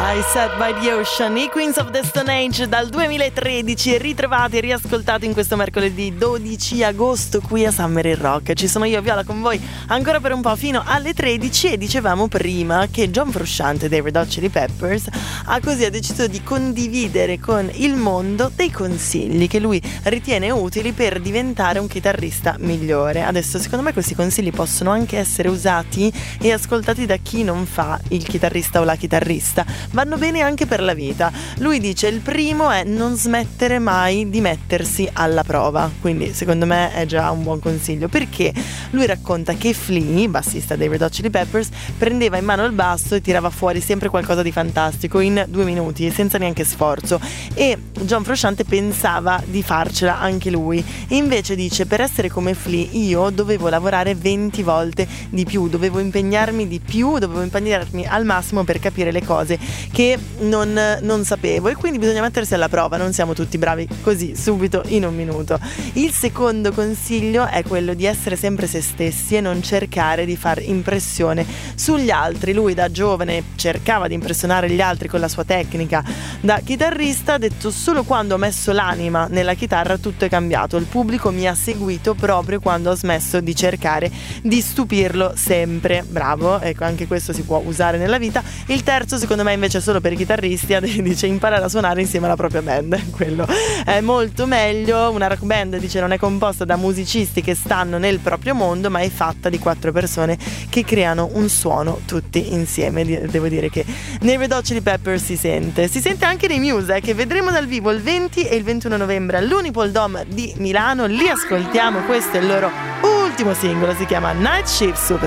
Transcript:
I Sat by the Ocean, i Queens of the Stone Age dal 2013, ritrovati e riascoltati in questo mercoledì 12 agosto qui a Summer in Rock. Ci sono io, Viola, con voi ancora per un po' fino alle 13 e dicevamo prima che John Frusciante dei Red Hot Chili Peppers ha deciso di condividere con il mondo dei consigli che lui ritiene utili per diventare un chitarrista migliore. Adesso secondo me questi consigli possono anche essere usati e ascoltati da chi non fa il chitarrista o la chitarrista, vanno bene anche per la vita. Lui dice il primo è non smettere mai di mettersi alla prova, quindi secondo me è già un buon consiglio, perché lui racconta che Flea, bassista dei Red Hot Chili Peppers, prendeva in mano il basso e tirava fuori sempre qualcosa di fantastico in 2 minuti senza neanche sforzo, e John Frusciante pensava di farcela anche lui, e invece dice per essere come Flea io dovevo lavorare 20 volte di più, dovevo impegnarmi di più, dovevo impegnarmi al massimo per capire le cose che non sapevo, e quindi bisogna mettersi alla prova, non siamo tutti bravi così subito in 1 minuto. Il secondo consiglio è quello di essere sempre se stessi e non cercare di far impressione sugli altri. Lui da giovane cercava di impressionare gli altri con la sua tecnica da chitarrista, ha detto solo quando ho messo l'anima nella chitarra tutto è cambiato, il pubblico mi ha seguito proprio quando ho smesso di cercare di stupirlo sempre. Bravo, ecco, anche questo si può usare nella vita. Il terzo secondo me invece è solo per i chitarristi, dice imparare a suonare insieme alla propria band, quello è molto meglio. Una rock band, dice, non è composta da musicisti che stanno nel proprio mondo, ma è fatta di 4 persone che creano un suono tutti insieme. Devo dire che nei Red Hot Chili Peppers si sente anche nei Muse, che vedremo dal vivo il 20 e il 21 novembre all'Unipol Dome di Milano. Li ascoltiamo, questo è il loro ultimo singolo, si chiama Night Shift Superstar.